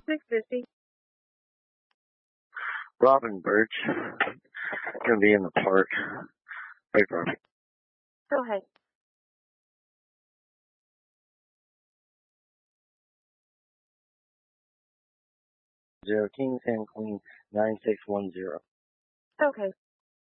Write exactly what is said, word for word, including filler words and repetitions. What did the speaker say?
six fifty. Robin Birch. Gonna be in the park. Wait, Robin. Go ahead. Zero King Sam Queen nine six one zero. Okay.